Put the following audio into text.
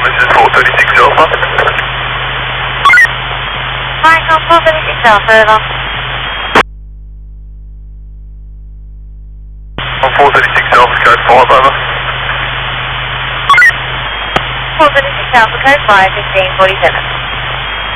this is 436 Alpha. Michael, 436 Alpha, over. On 436 Alpha, code 5, over. 436 Alpha, code 5, 1547.